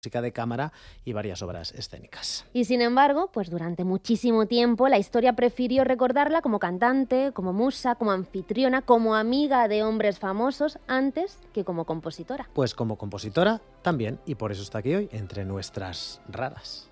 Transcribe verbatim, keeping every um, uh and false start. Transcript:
música de cámara y varias obras escénicas. Y sin embargo, pues durante muchísimo tiempo la historia prefirió recordarla como cantante, como musa, como anfitriona, como amiga de hombres famosos, antes que como compositora. Pues como compositora también, y por eso está aquí hoy, entre nuestras raras.